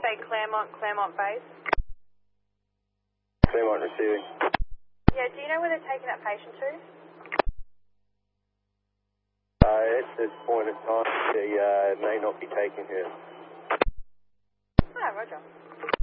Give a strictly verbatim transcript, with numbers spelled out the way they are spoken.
say Claremont, Claremont base. Claremont receiving. Yeah, do you know where they're taking that patient to? Uh, at this point in time, they uh, may not be taking her. Ah, roger.